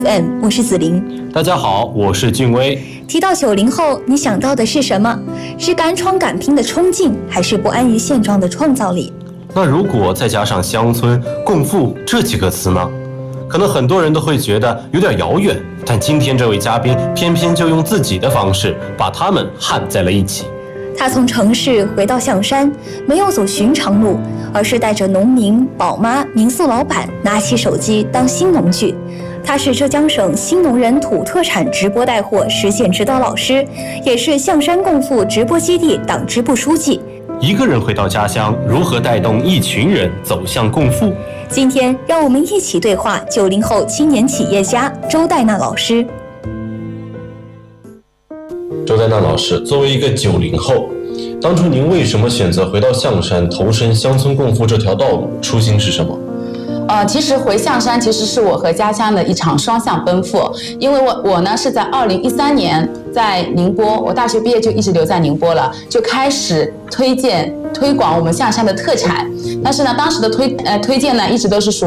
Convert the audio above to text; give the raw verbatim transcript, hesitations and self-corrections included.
M， 我是子琳。 大家好，我是俊威。 提到九零后，你想到的是什么？是敢闯敢拼的冲劲，还是不安于现状的创造力？ 那如果再加上乡村共富这几个词呢？可能很多人都会觉得有点遥远，但今天这位嘉宾偏偏就用自己的方式把他们焊在了一起。 他从城市回到象山，没有走寻常路，而是带着农民、宝妈、民宿老板拿起手机当新农具。他是浙江省新农人土特产直播带货实践指导老师，也是象山共富直播基地党支部书记。 一个人回到家乡，如何带动一群人走向共富？ 今天让我们一起对话九零后青年企业家周戴娜老师。 周戴娜老师，作为一个九零后，当初您为什么选择回到象山，投身乡村共富这条道路？初心是什么？ 呃，其实回象山其实是我和家乡的一场双向奔赴，因为我我呢是在二零一三年在宁波，我大学毕业就一直留在宁波了，就开始推荐推广我们象山的特产，但是呢，当时的推呃推荐呢一直都是属